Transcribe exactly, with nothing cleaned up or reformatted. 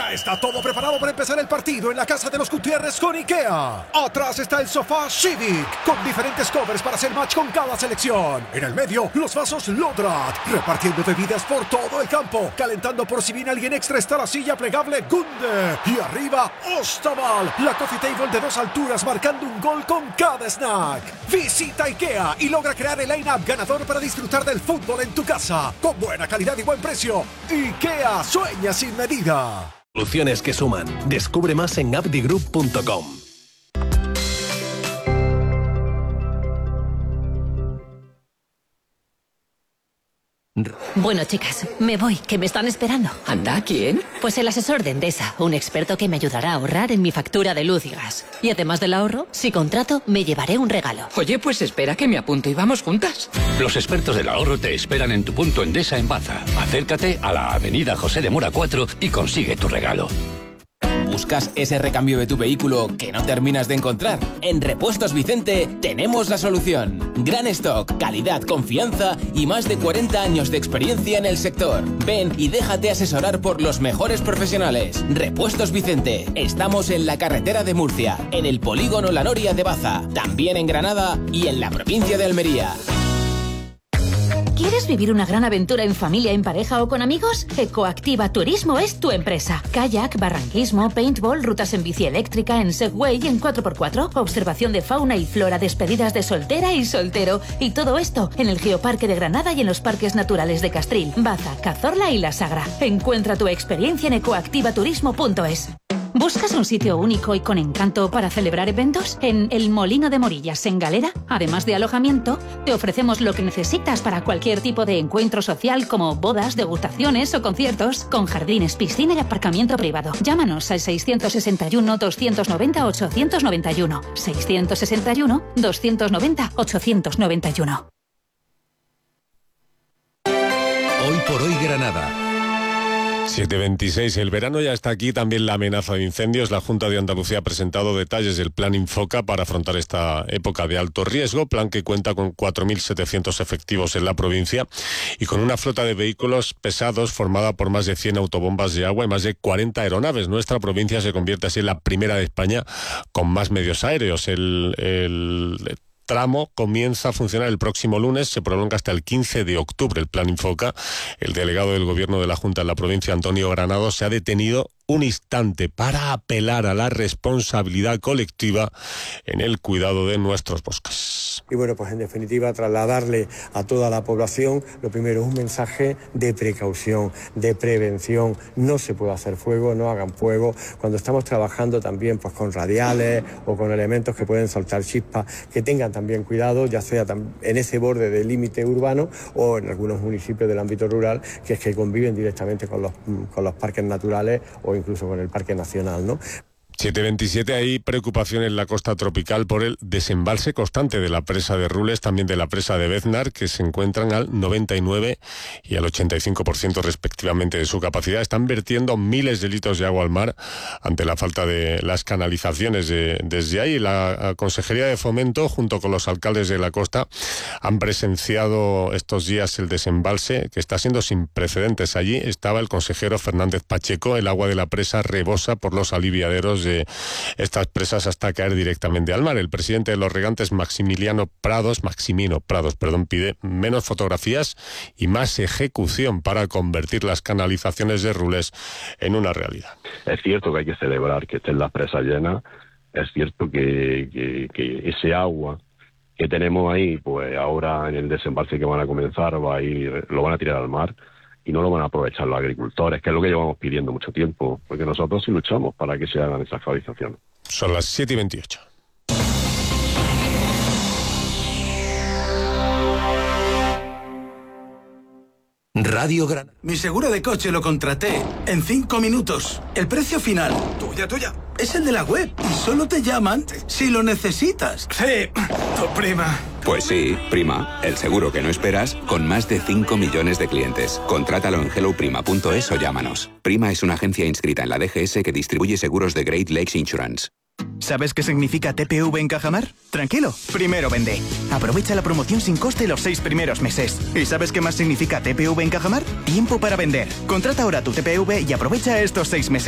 Ya está todo preparado para empezar el partido en la casa de los Gutiérrez con IKEA. Atrás está el sofá Civic, con diferentes covers para hacer match con cada selección. En el medio, los vasos Lodrat, repartiendo bebidas por todo el campo. Calentando por si viene alguien extra está la silla plegable Gunde. Y arriba, Ostaval, la coffee table de dos alturas marcando un gol con cada snack. Visita IKEA y logra crear el line-up ganador para disfrutar del fútbol en tu casa. Con buena calidad y buen precio. IKEA, sueña sin medida. Soluciones que suman. Descubre más en abdigroup punto com. Bueno, chicas, me voy, que me están esperando. ¿Anda? ¿Quién? Pues el asesor de Endesa, un experto que me ayudará a ahorrar en mi factura de luz y gas. Y además del ahorro, si contrato, me llevaré un regalo. Oye, pues espera que me apunto y vamos juntas. Los expertos del ahorro te esperan en tu punto Endesa en Baza. Acércate a la avenida José de Mora cuatro y consigue tu regalo. ¿Buscas ese recambio de tu vehículo que no terminas de encontrar? En Repuestos Vicente tenemos la solución. Gran stock, calidad, confianza y más de cuarenta años de experiencia en el sector. Ven y déjate asesorar por los mejores profesionales. Repuestos Vicente. Estamos en la carretera de Murcia, en el polígono La Noria de Baza, también en Granada y en la provincia de Almería. ¿Quieres vivir una gran aventura en familia, en pareja o con amigos? Ecoactiva Turismo es tu empresa. Kayak, barranquismo, paintball, rutas en bici eléctrica, en Segway y en cuatro por cuatro, observación de fauna y flora, despedidas de soltera y soltero. Y todo esto en el Geoparque de Granada y en los parques naturales de Castril, Baza, Cazorla y La Sagra. Encuentra tu experiencia en ecoactiva turismo punto es. ¿Buscas un sitio único y con encanto para celebrar eventos? En El Molino de Morillas, en Galera, además de alojamiento, te ofrecemos lo que necesitas para cualquier tipo de encuentro social como bodas, degustaciones o conciertos, con jardines, piscina y aparcamiento privado. Llámanos al seiscientos sesenta y uno, doscientos noventa, ochocientos noventa y uno. seiscientos sesenta y uno, doscientos noventa, ochocientos noventa y uno. Hoy por hoy Granada. siete veintiséis, el verano ya está aquí, también la amenaza de incendios. La Junta de Andalucía ha presentado detalles del plan Infoca para afrontar esta época de alto riesgo, plan que cuenta con cuatro mil setecientos efectivos en la provincia y con una flota de vehículos pesados formada por más de cien autobombas de agua y más de cuarenta aeronaves. Nuestra provincia se convierte así en la primera de España con más medios aéreos. El... el tramo comienza a funcionar el próximo lunes, se prolonga hasta el quince de octubre el plan Infoca. El delegado del Gobierno de la Junta en la provincia, Antonio Granado, se ha detenido un instante para apelar a la responsabilidad colectiva en el cuidado de nuestros bosques. Y bueno, pues en definitiva trasladarle a toda la población, lo primero, un mensaje de precaución, de prevención. No se puede hacer fuego, no hagan fuego. Cuando estamos trabajando también pues con radiales o con elementos que pueden soltar chispas, que tengan también cuidado, ya sea en ese borde del límite urbano o en algunos municipios del ámbito rural, que es que conviven directamente con los, con los parques naturales o incluso con el Parque Nacional, ¿no? siete veintisiete, hay preocupación en la costa tropical por el desembalse constante de la presa de Rules, también de la presa de Beznar, que se encuentran al noventa y nueve y al ochenta y cinco por ciento respectivamente de su capacidad. Están vertiendo miles de litros de agua al mar ante la falta de las canalizaciones de, desde ahí. La Consejería de Fomento, junto con los alcaldes de la costa, han presenciado estos días el desembalse, que está siendo sin precedentes. Allí estaba el consejero Fernández Pacheco. El agua de la presa rebosa por los aliviaderos de estas presas hasta caer directamente al mar. El presidente de los regantes, Maximiliano Prados, Maximino Prados, perdón, pide menos fotografías y más ejecución para convertir las canalizaciones de Rules en una realidad. Es cierto que hay que celebrar que estén las presas llenas, es cierto que, que, que ese agua que tenemos ahí, pues ahora en el desembalse que van a comenzar va a ir, lo van a tirar al mar y no lo van a aprovechar los agricultores, que es lo que llevamos pidiendo mucho tiempo, porque nosotros sí luchamos para que se hagan esas actualizaciones. Son las siete y veintiocho. Radio Granada. Mi seguro de coche lo contraté en cinco minutos. El precio final, tuya, tuya, es el de la web. Y solo te llaman si lo necesitas. Sí, tu prima. Pues sí, Prima, el seguro que no esperas, con más de cinco millones de clientes. Contrátalo en hello prima punto es o llámanos. Prima es una agencia inscrita en la D G S que distribuye seguros de Great Lakes Insurance. ¿Sabes qué significa T P V en Cajamar? Tranquilo, primero vende. Aprovecha la promoción sin coste los seis primeros meses. ¿Y sabes qué más significa T P V en Cajamar? Tiempo para vender. Contrata ahora tu T P V y aprovecha estos seis meses.